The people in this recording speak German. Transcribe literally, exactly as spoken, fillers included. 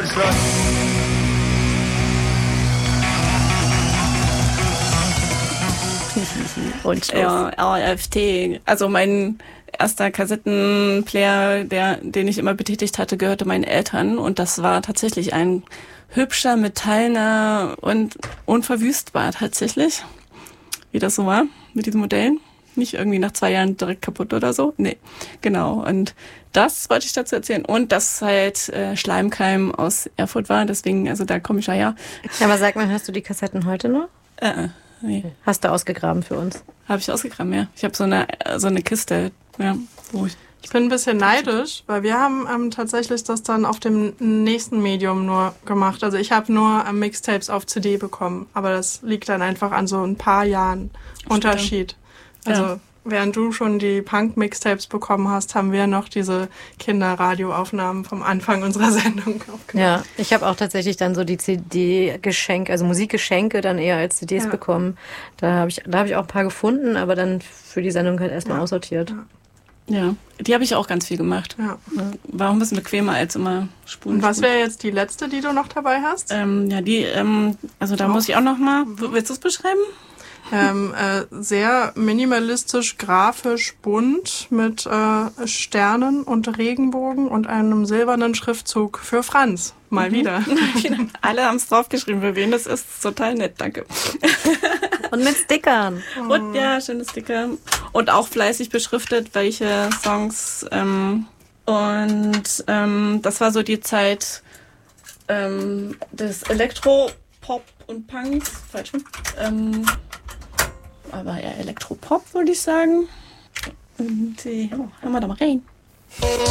Und ja, R F T. Also mein erster Kassettenplayer, der, den ich immer betätigt hatte, gehörte meinen Eltern. Und das war tatsächlich ein hübscher, metallener und unverwüstbar tatsächlich. Wie das so war mit diesen Modellen. Nicht irgendwie nach zwei Jahren direkt kaputt oder so. Nee, genau. Und das wollte ich dazu erzählen. Und dass halt äh, Schleimkeim aus Erfurt war. Deswegen, also da komme ich ja her. Ja, aber sag mal, hast du die Kassetten heute noch? Äh, nee. Hast du ausgegraben für uns? Habe ich ausgegraben, ja. Ich habe so eine, so eine Kiste, ja, wo ich... Ich bin ein bisschen neidisch, weil wir haben ähm, tatsächlich das dann auf dem nächsten Medium nur gemacht. Also ich habe nur ähm, Mixtapes auf C D bekommen, aber das liegt dann einfach an so ein paar Jahren Unterschied. Also ja. Während du schon die Punk-Mixtapes bekommen hast, haben wir noch diese Kinderradioaufnahmen vom Anfang unserer Sendung aufgenommen. Ja, ich habe auch tatsächlich dann so die C D-Geschenke, also Musikgeschenke dann eher als C Ds ja. bekommen. Da habe ich, da habe ich auch ein paar gefunden, aber dann für die Sendung halt erstmal ja. aussortiert. Ja. Ja, die habe ich auch ganz viel gemacht. Ja. War auch ein bisschen bequemer als immer Spulen. Und was wäre jetzt die letzte, die du noch dabei hast? Ähm, ja, die, ähm, also da oh. muss ich auch noch mal, mhm. willst du es beschreiben? Ähm, äh, sehr minimalistisch, grafisch, bunt mit äh, Sternen und Regenbogen und einem silbernen Schriftzug für Franz. Mal mhm. wieder. Alle haben es draufgeschrieben, für wen das ist. Total nett, danke. Und mit Stickern. Und ja, schöne Sticker. Und auch fleißig beschriftet, welche Songs. Ähm, und ähm, das war so die Zeit ähm, des Elektro, Pop und Punks. Falsch. Ähm, aber eher Elektropop, würde ich sagen. Und äh, oh, hören wir da mal rein.